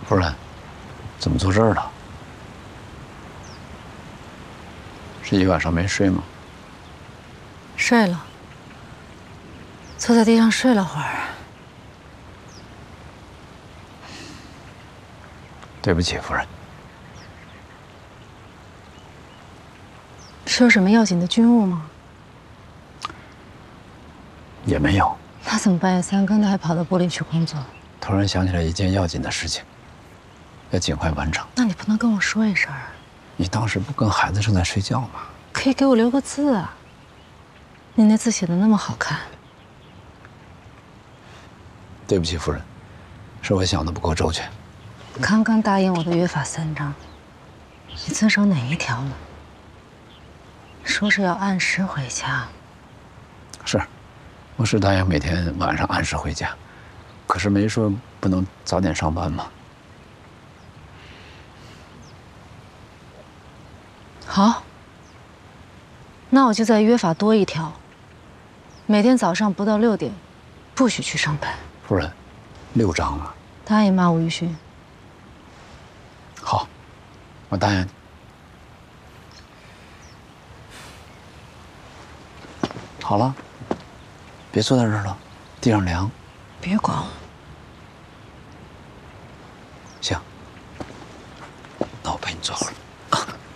夫人，怎么坐这儿了？是一晚上没睡吗？ 睡了，坐在地上睡了会儿。 对不起，夫人。 是有什么要紧的军务吗？ 也没有。 那怎么半夜3更的还跑到部里去工作？ 突然想起来一件要紧的事情，要尽快完成。 那你不能跟我说一声？ 你当时不跟孩子正在睡觉吗？ 可以给我留个字啊。你那字写的那么好看。 对不起，夫人，是我想的不够周全。 刚刚答应我的约法3章，你遵守哪一条了？说是要按时回家。 是，我是答应每天晚上按时回家，可是没说不能早点上班吗？ 好，那我就再约法多一条，每天早上不到6点，不许去上班。 夫人，6章啊。 答应吗，吴玉勋？ 好，我答应你。好了，别坐在这儿了，地上凉。 别管我。 行，那我陪你坐会儿。